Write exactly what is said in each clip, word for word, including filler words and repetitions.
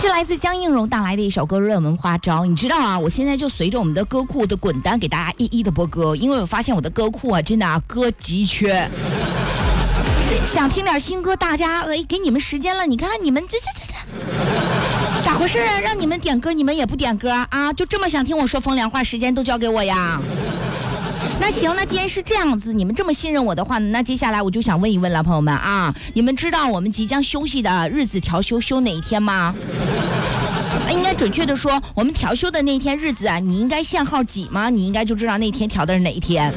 是来自江映蓉带来的一首歌《热门花招》。你知道啊，我现在就随着我们的歌库的滚单给大家一一的播歌，因为我发现我的歌库啊，真的啊，歌极缺。想听点新歌，大家哎给你们时间了，你看你们这这这这咋回事啊？让你们点歌，你们也不点歌啊？就这么想听我说风凉话，时间都交给我呀？那行，那既然是这样子，你们这么信任我的话，那接下来我就想问一问了，朋友们啊，你们知道我们即将休息的日子调休休哪一天吗？应该准确的说，我们调休的那天日子啊，你应该限号几吗？你应该就知道那天调的是哪一天。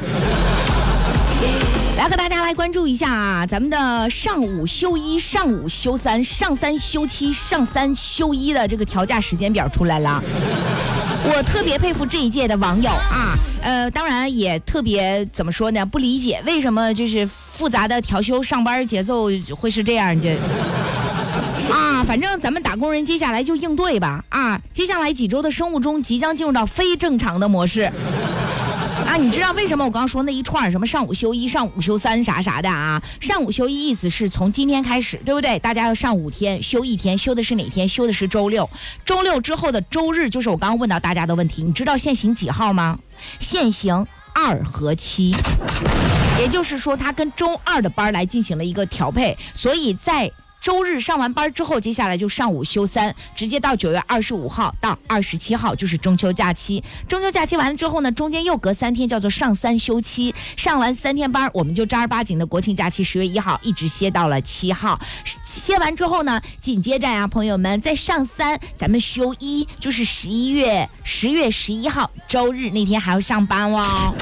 来和大家来关注一下啊，咱们的上午休一、上午休三、上三休七、上三休一的这个调假时间表出来了。我特别佩服这一届的网友啊，呃，当然也特别怎么说呢？不理解为什么就是复杂的调休上班节奏会是这样的。啊，反正咱们打工人接下来就应对吧。啊，接下来几周的生物钟即将进入到非正常的模式。啊，你知道为什么我刚刚说那一串什么上午休一、上午休三啥啥的啊？上午休一意思是从今天开始，对不对？大家要上五天，休一天，休的是哪天？休的是周六。周六之后的周日就是我刚刚问到大家的问题，你知道现行几号吗？现行二和七，也就是说它跟周二的班来进行了一个调配，所以在周日上完班之后，接下来就上午休三，直接到九月二十五号到二十七号就是中秋假期。中秋假期完了之后呢，中间又隔三天，叫做上三休七。上完三天班，我们就正儿八经的国庆假期十月一号一直歇到了七号。歇完之后呢，紧接着呀，朋友们在上三，咱们休一，就是十一月十月十一号周日那天还要上班哦。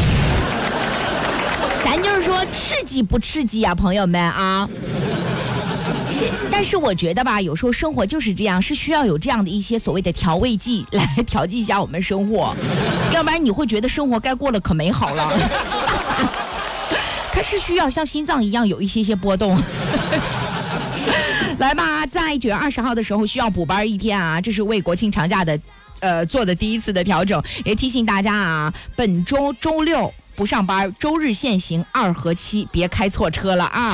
咱就是说刺激不刺激啊，朋友们啊。但是我觉得吧，有时候生活就是这样，是需要有这样的一些所谓的调味剂来调剂一下我们生活，要不然你会觉得生活该过了可美好了。它是需要像心脏一样有一些些波动。来吧，在九月二十号的时候需要补班一天啊，这是为国庆长假的呃做的第一次的调整，也提醒大家啊，本周周六不上班，周日限行二和七，别开错车了啊。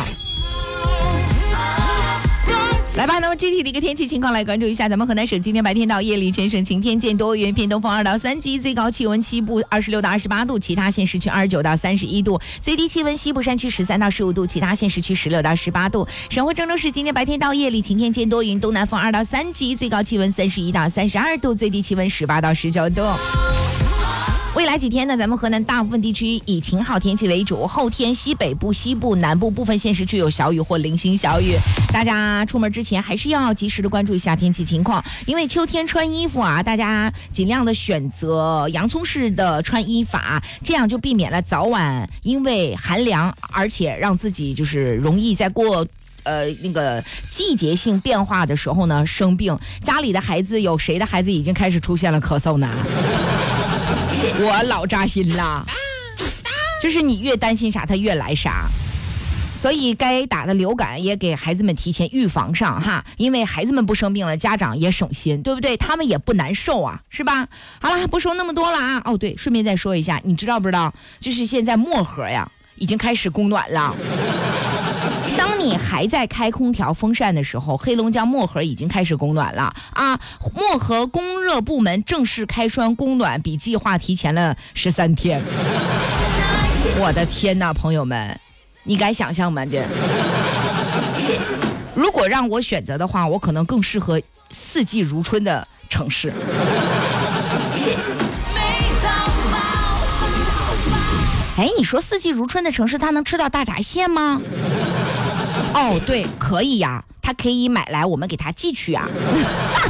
来吧，那么具体的一个天气情况来关注一下，咱们河南省今天白天到夜里全省晴天见多云，偏东风二到三级，最高气温西部二十六到二十八度，其他县市区二十九到三十一度，最低气温西部山区十三到十五度，其他县市区十六到十八度。省会郑州市今天白天到夜里晴天见多云，东南风二到三级，最高气温三十一到三十二度，最低气温十八到十九度。未来几天呢，咱们河南大部分地区以晴好天气为主，后天西北部、西部、南部部分县市区有小雨或零星小雨，大家出门之前还是要及时的关注一下天气情况，因为秋天穿衣服啊，大家尽量的选择洋葱式的穿衣法，这样就避免了早晚因为寒凉，而且让自己就是容易在过呃，那个季节性变化的时候呢生病。家里的孩子有谁的孩子已经开始出现了咳嗽呢？我老扎心了，就是你越担心啥，他越来啥。所以该打的流感也给孩子们提前预防上哈，因为孩子们不生病了，家长也省心，对不对？他们也不难受啊，是吧？好了，不说那么多了啊。哦，对，顺便再说一下，你知道不知道？就是现在漠河呀，已经开始供暖了。当你还在开空调风扇的时候，黑龙江漠河已经开始供暖了啊！漠河供热部门正式开栓供暖，比计划提前了十三天。我的天哪，朋友们，你敢想象吗？这如果让我选择的话，我可能更适合四季如春的城市。哎，你说四季如春的城市，它能吃到大闸蟹吗？哦，对，可以呀，它可以买来，我们给它寄去啊。